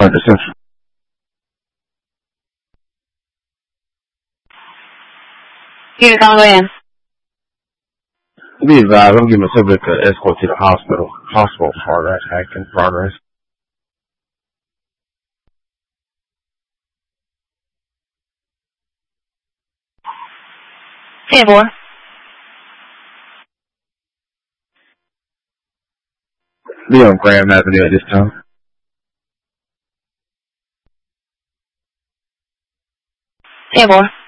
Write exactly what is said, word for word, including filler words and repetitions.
Memphis Central. Unit on the way in. Be advised, I'm giving a subject an escort to the hospital. Hospital progress, acting progress. ten four. Be on Graham Avenue at this time. ten four.